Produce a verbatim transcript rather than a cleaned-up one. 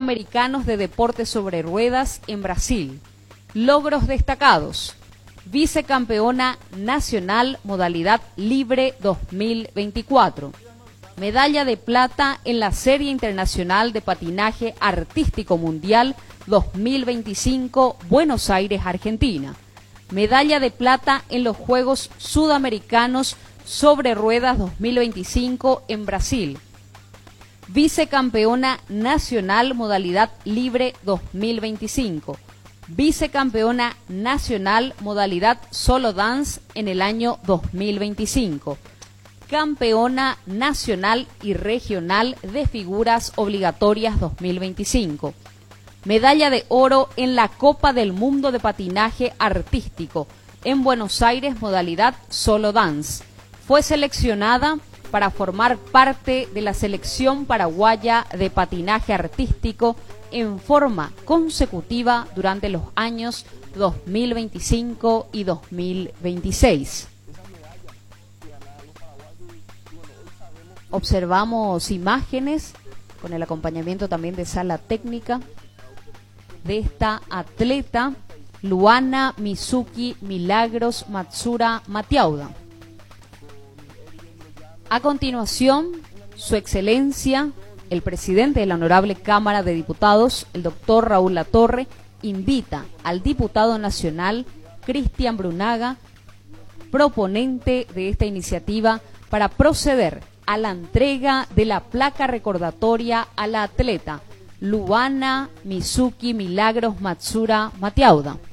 Panamericanos de Deportes sobre Ruedas en Brasil. Logros destacados. Vicecampeona nacional modalidad libre dos mil veinticuatro. Medalla de plata en la Serie Internacional de Patinaje Artístico Mundial dos mil veinticinco, Buenos Aires, Argentina. Medalla de plata en los Juegos Sudamericanos sobre Ruedas dos mil veinticinco en Brasil. Vicecampeona nacional modalidad libre dos mil veinticinco. Vicecampeona nacional modalidad solo dance en el año dos mil veinticinco. Campeona nacional y regional de figuras obligatorias dos mil veinticinco. Medalla de oro en la Copa del Mundo de Patinaje Artístico en Buenos Aires modalidad solo dance. Fue seleccionada para formar parte de la selección paraguaya de patinaje artístico en forma consecutiva durante los años dos mil veinticinco y dos mil veintiséis. Observamos imágenes con el acompañamiento también de sala técnica de esta atleta Luana Mizuki Milagros Matsura Matiauda. A continuación, Su Excelencia, el presidente de la Honorable Cámara de Diputados, el doctor Raúl Latorre, invita al diputado nacional Cristian Brunaga, proponente de esta iniciativa, para proceder a la entrega de la placa recordatoria a la atleta Luana Mizuki Milagros Matsura Matiauda.